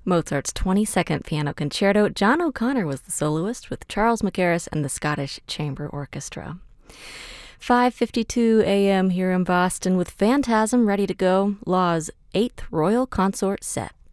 Mozart's 22nd Piano Concerto. John O'Connor was the soloist with Charles Mackerras and the Scottish Chamber Orchestra. 5:52 a.m. here in Boston with Phantasm ready to go. Law's 8th Royal Consort Set.